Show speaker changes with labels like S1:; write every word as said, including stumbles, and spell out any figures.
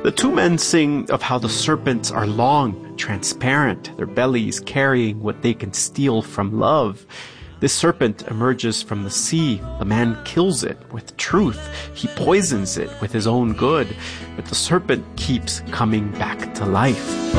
S1: The two men sing of how the serpents are long, transparent, their bellies carrying what they can steal from love. This serpent emerges from the sea. The man kills it with truth. He poisons it with his own good. But the serpent keeps coming back to life.